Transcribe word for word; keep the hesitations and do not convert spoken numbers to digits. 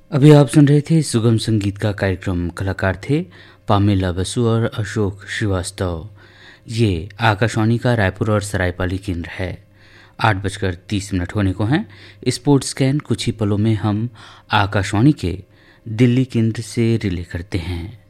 अभी आप सुन रहे थे सुगम संगीत का कार्यक्रम। कलाकार थे पामेला बसु और अशोक श्रीवास्तव। ये आकाशवाणी का रायपुर और सरायपाली केंद्र है। आठ बजकर तीस मिनट होने को हैं। स्पोर्ट्स स्कैन कुछ ही पलों में हम आकाशवाणी के दिल्ली केंद्र से रिले करते हैं।